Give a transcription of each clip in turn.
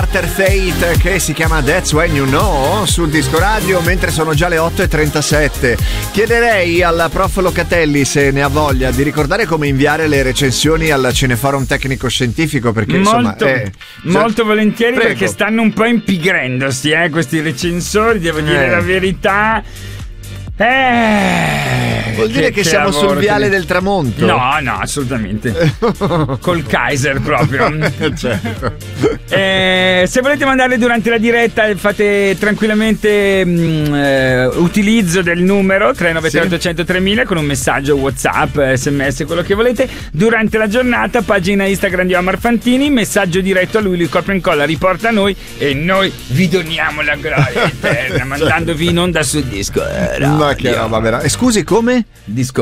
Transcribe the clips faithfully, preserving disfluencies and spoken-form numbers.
Starter Fate, che si chiama That's When You Know sul Disco Radio, mentre sono già le otto e trentasette. Chiederei al prof Locatelli, se ne ha voglia, di ricordare come inviare le recensioni al Cineforum Tecnico Scientifico, perché insomma molto, eh, molto cioè, volentieri, prego. perché stanno un po' impigrendosi eh, questi recensori, devo dire Eh. la verità. Eh, Vuol dire che, che siamo sul viale che... del tramonto? No, no, assolutamente. Col Kaiser proprio. Certo. Eh, se volete mandarle durante la diretta, fate tranquillamente mh, eh, utilizzo del numero tre nove tre otto zero zero tremila con un messaggio WhatsApp, sms, quello che volete. Durante la giornata, pagina Instagram di Omar Fantini, messaggio diretto a lui, lui copia e incolla, riporta a noi e noi vi doniamo la gloria eterna, mandandovi in onda sul disco. Ma che roba vera. E scusi, come? Disco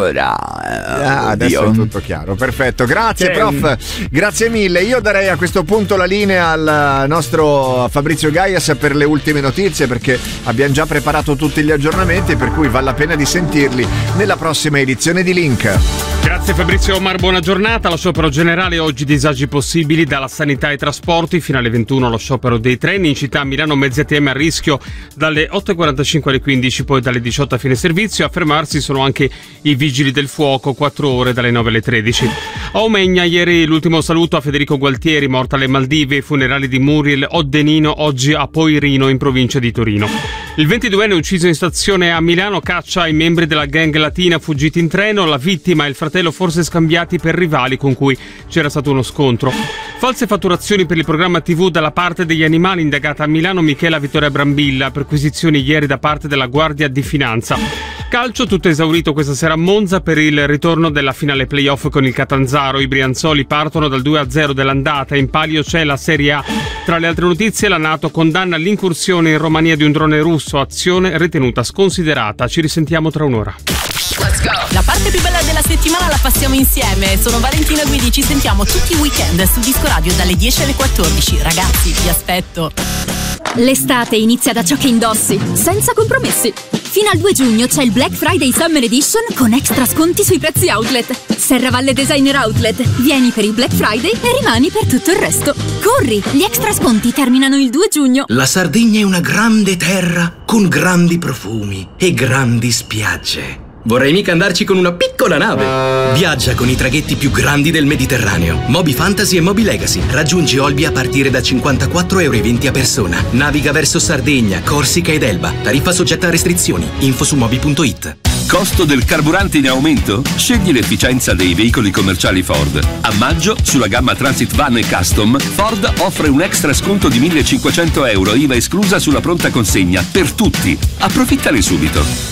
ah, adesso è tutto chiaro, perfetto, grazie C'è prof un... grazie mille. Io darei a questo punto la linea al nostro Fabrizio Gaias per le ultime notizie, perché abbiamo già preparato tutti gli aggiornamenti, per cui vale la pena di sentirli nella prossima edizione di Link. Grazie Fabrizio Omar, buona giornata. Lo sciopero generale, oggi disagi possibili dalla sanità ai trasporti, fino alle ventuno lo sciopero dei treni in città. Milano mezzi A T M a rischio dalle otto e quarantacinque alle quindici, poi dalle diciotto a fine servizio. A fermarsi sono anche i vigili del fuoco, quattro ore dalle nove alle tredici. A Omegna ieri l'ultimo saluto a Federico Gualtieri, morto alle Maldive, funerali di Muriel Oddenino oggi a Poirino in provincia di Torino. Il ventiduenne ucciso in stazione a Milano caccia i membri della gang latina fuggiti in treno, la vittima e il fratello forse scambiati per rivali con cui c'era stato uno scontro. False fatturazioni per il programma tivù dalla parte degli animali, indagata a Milano Michela Vittoria Brambilla, perquisizioni ieri da parte della Guardia di Finanza. Calcio, tutto esaurito questa sera a Monza per il ritorno della finale playoff con il Catanzaro. I brianzoli partono dal due a zero dell'andata, in palio c'è la Serie A. Tra le altre notizie, la NATO condanna l'incursione in Romania di un drone russo, azione ritenuta sconsiderata. Ci risentiamo tra un'ora. Let's go. La parte più bella della settimana la passiamo insieme. Sono Valentina Guidi, ci sentiamo tutti i weekend su Disco Radio dalle dieci alle quattordici. Ragazzi, vi aspetto. L'estate inizia da ciò che indossi, senza compromessi. Fino al due giugno c'è il Black Friday Summer Edition con extra sconti sui prezzi outlet. Serravalle Designer Outlet. Vieni per il Black Friday e rimani per tutto il resto. Corri, gli extra sconti terminano il due giugno. La Sardegna è una grande terra con grandi profumi e grandi spiagge. Vorrei mica andarci con una piccola nave. Viaggia con i traghetti più grandi del Mediterraneo. Moby Fantasy e Moby Legacy. Raggiungi Olbia a partire da cinquantaquattro euro e venti a persona. Naviga verso Sardegna, Corsica ed Elba. Tariffa soggetta a restrizioni. Info su moby punto it. Costo del carburante in aumento? Scegli l'efficienza dei veicoli commerciali Ford. A maggio, sulla gamma Transit Van e Custom, Ford offre un extra sconto di millecinquecento euro, I V A esclusa sulla pronta consegna, per tutti. Approfittane subito.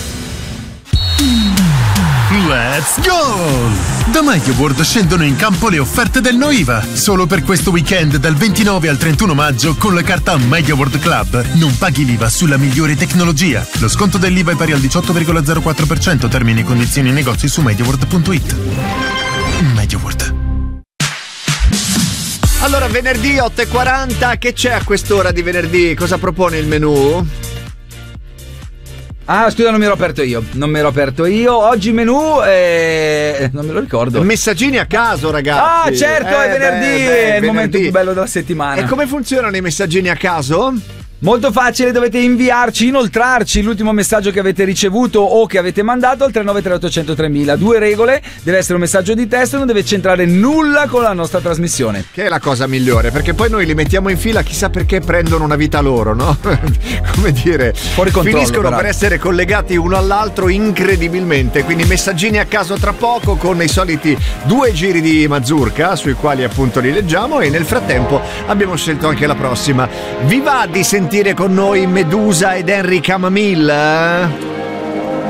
Let's go! Da MediaWorld scendono in campo le offerte del No I V A. Solo per questo weekend dal ventinove al trentuno maggio con la carta MediaWorld Club non paghi l'I V A sulla migliore tecnologia. Lo sconto dell'I V A è pari al diciotto virgola zero quattro per cento. Termini e condizioni in negozi su mediaworld punto it. MediaWorld. Allora, venerdì otto e quaranta, che c'è a quest'ora di venerdì? Cosa propone il menù? Ah, scusa, non mi ero aperto io. Non mi ero aperto io. Oggi menù eh... non me lo ricordo. Messaggini a caso, ragazzi. Ah, certo, eh, è venerdì, beh, beh, è il venerdì. momento più bello della settimana. E come funzionano i messaggini a caso? Molto facile, dovete inviarci, inoltrarci l'ultimo messaggio che avete ricevuto o che avete mandato al tre nove tre otto zero zero tremila. Due regole: deve essere un messaggio di testo e non deve c'entrare nulla con la nostra trasmissione. Che è la cosa migliore, perché poi noi li mettiamo in fila, chissà perché prendono una vita loro, no? Come dire, fuori controllo, finiscono però. per essere collegati uno all'altro incredibilmente. Quindi messaggini a caso tra poco con i soliti due giri di mazurka sui quali appunto li leggiamo, e nel frattempo abbiamo scelto anche la prossima. Vi va di sentire con noi Medusa ed Henry Camamille?